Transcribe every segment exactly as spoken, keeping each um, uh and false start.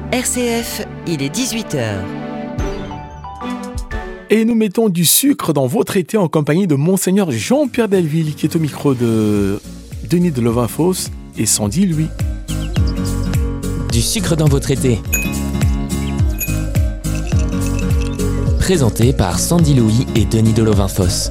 R C F, il est dix-huit heures. Et nous mettons du sucre dans votre été en compagnie de Monseigneur Jean-Pierre Delville, qui est au micro de Denis de Lovainfosse et Sandy, lui. Du sucre dans votre été. Présenté par Sandy Louis et Denis de Lovainfosse.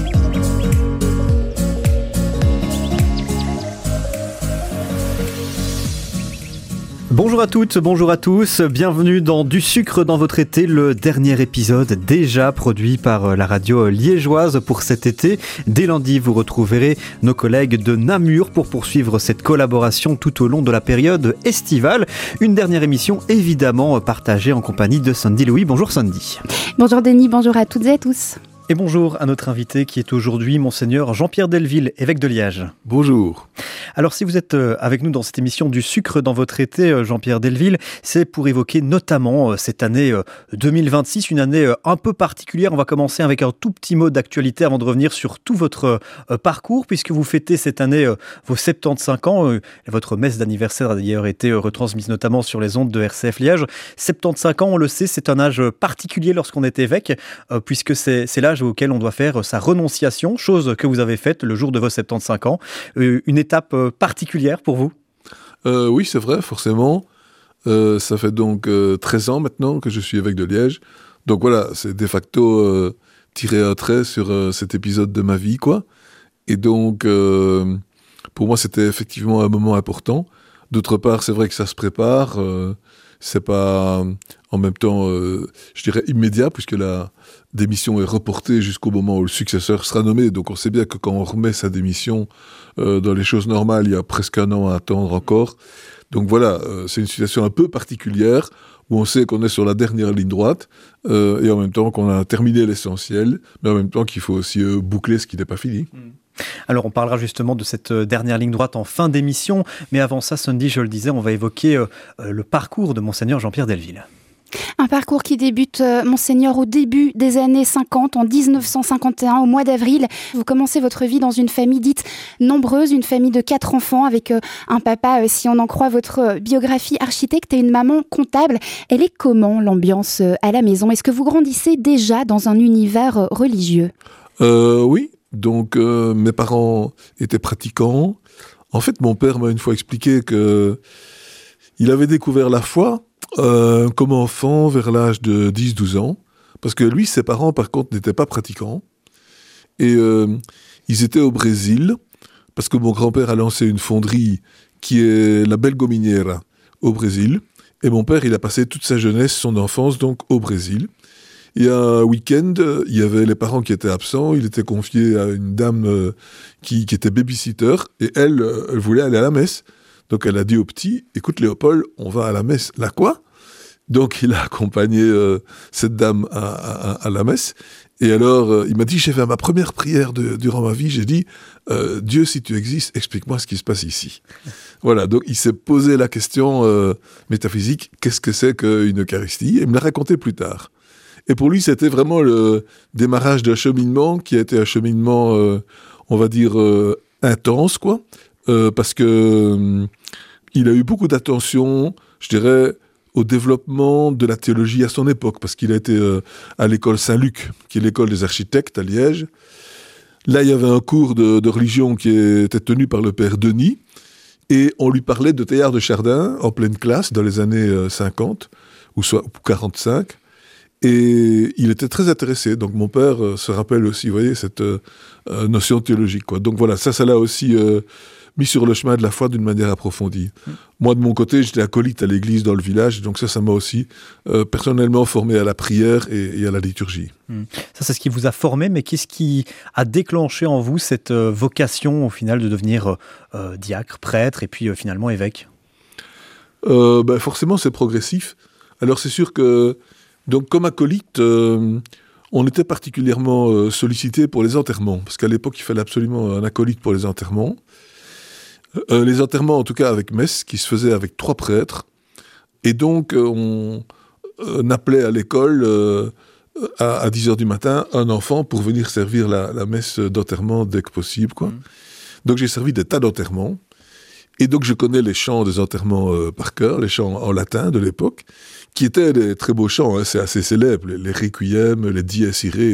Bonjour à toutes, bonjour à tous, bienvenue dans Du sucre dans votre été, le dernier épisode déjà produit par la radio liégeoise pour cet été. Dès lundi, vous retrouverez nos collègues de Namur pour poursuivre cette collaboration tout au long de la période estivale. Une dernière émission évidemment partagée en compagnie de Sandy Louis. Bonjour Sandy. Bonjour Denis, bonjour à toutes et à tous. Et bonjour à notre invité qui est aujourd'hui Monseigneur Jean-Pierre Delville, évêque de Liège. Bonjour. Alors si vous êtes avec nous dans cette émission du sucre dans votre été, Jean-Pierre Delville, c'est pour évoquer notamment cette année deux mille vingt-six, une année un peu particulière. On va commencer avec un tout petit mot d'actualité avant de revenir sur tout votre parcours, puisque vous fêtez cette année vos soixante-quinze ans. Votre messe d'anniversaire a d'ailleurs été retransmise notamment sur les ondes de R C F Liège. soixante-quinze ans, on le sait, c'est un âge particulier lorsqu'on est évêque, puisque c'est, c'est l'âge auquel on doit faire sa renonciation, chose que vous avez faite le jour de vos soixante-quinze ans. Une étape particulière pour vous ? euh, Oui, c'est vrai, forcément. Euh, ça fait donc euh, treize ans maintenant que je suis évêque de Liège. Donc voilà, c'est de facto euh, tirer un trait sur euh, cet épisode de ma vie, quoi. Et donc, euh, pour moi, c'était effectivement un moment important. D'autre part, c'est vrai que ça se prépare. Euh, c'est pas en même temps, euh, je dirais, immédiat, puisque la démission est reportée jusqu'au moment où le successeur sera nommé. Donc on sait bien que quand on remet sa démission euh, dans les choses normales, il y a presque un an à attendre encore. Donc voilà, euh, c'est une situation un peu particulière où on sait qu'on est sur la dernière ligne droite euh, et en même temps qu'on a terminé l'essentiel, mais en même temps qu'il faut aussi euh, boucler ce qui n'est pas fini. Alors on parlera justement de cette dernière ligne droite en fin d'émission, mais avant ça, Sandy, je le disais, on va évoquer euh, le parcours de Monseigneur Jean-Pierre Delville. Un parcours qui débute, euh, Monseigneur, au début des années cinquante, en dix-neuf cent cinquante et un, au mois d'avril. Vous commencez votre vie dans une famille dite nombreuse, une famille de quatre enfants, avec euh, un papa, euh, si on en croit votre euh, biographie, architecte, et une maman comptable. Elle est comment, l'ambiance euh, à la maison ? Est-ce que vous grandissez déjà dans un univers euh, religieux ? euh, Oui, donc euh, mes parents étaient pratiquants. En fait, mon père m'a une fois expliqué que il avait découvert la foi Euh, comme enfant, vers l'âge de dix douze ans, parce que lui, ses parents, par contre, n'étaient pas pratiquants, et euh, ils étaient au Brésil, parce que mon grand-père a lancé une fonderie qui est la Belgominiera, au Brésil, et mon père, il a passé toute sa jeunesse, son enfance, donc, au Brésil. Et un week-end, il y avait les parents qui étaient absents, il était confié à une dame euh, qui, qui était babysitter, et elle, euh, elle voulait aller à la messe. Donc elle a dit au petit, écoute Léopold, on va à la messe. La quoi ? Donc il a accompagné euh, cette dame à, à, à la messe. Et alors euh, il m'a dit, j'ai fait ma première prière de, durant ma vie, j'ai dit, euh, Dieu, si tu existes, explique-moi ce qui se passe ici. Voilà, donc il s'est posé la question euh, métaphysique, qu'est-ce que c'est qu'une Eucharistie ? Et il me l'a raconté plus tard. Et pour lui, c'était vraiment le démarrage d'un cheminement qui a été un cheminement, euh, on va dire, euh, intense, quoi. Euh, parce que euh, il a eu beaucoup d'attention, je dirais, au développement de la théologie à son époque, parce qu'il a été euh, à l'école Saint-Luc, qui est l'école des architectes à Liège. Là, il y avait un cours de, de religion qui était tenu par le père Denis, et on lui parlait de Teilhard de Chardin en pleine classe dans les années euh, cinquante, ou soit ou quarante-cinq, et il était très intéressé. Donc mon père euh, se rappelle aussi, vous voyez, cette euh, euh, notion théologique, quoi. Donc voilà, ça, ça l'a aussi euh, mis sur le chemin de la foi d'une manière approfondie. Mmh. Moi, de mon côté, j'étais acolyte à l'église dans le village, donc ça, ça m'a aussi euh, personnellement formé à la prière et, et à la liturgie. Mmh. Ça, c'est ce qui vous a formé, mais qu'est-ce qui a déclenché en vous cette euh, vocation, au final, de devenir euh, diacre, prêtre, et puis euh, finalement évêque ? euh, ben, Forcément, c'est progressif. Alors, c'est sûr que, donc, comme acolyte, euh, on était particulièrement euh, sollicité pour les enterrements, parce qu'à l'époque, il fallait absolument un acolyte pour les enterrements. Euh, les enterrements, en tout cas avec messe, qui se faisaient avec trois prêtres. Et donc, euh, on, euh, on appelait à l'école, euh, à, à dix heures du matin, un enfant pour venir servir la, la messe d'enterrement dès que possible, quoi. Mmh. Donc, j'ai servi des tas d'enterrements. Et donc je connais les chants des enterrements euh, par cœur, les chants en latin de l'époque, qui étaient des très beaux chants, hein, c'est assez célèbre, les, les requiem, les dies irae,